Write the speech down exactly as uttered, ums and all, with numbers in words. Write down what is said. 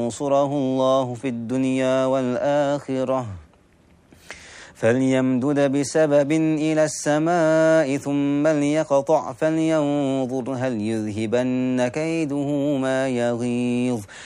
ينصره الله في الدنيا والآخرة فليمدد بسبب إلى السماء ثم ليقطع فلينظر هل يذهبن كيده ما يغيظ